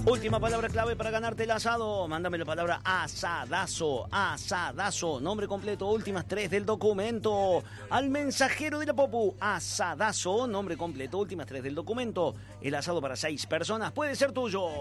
Última palabra clave para ganarte el asado. Mándame la palabra asadazo. Asadazo. Nombre completo, últimas 3 del documento. Al mensajero de la Popu. Asadazo. Nombre completo, últimas 3 del documento. El asado para 6 personas puede ser tuyo.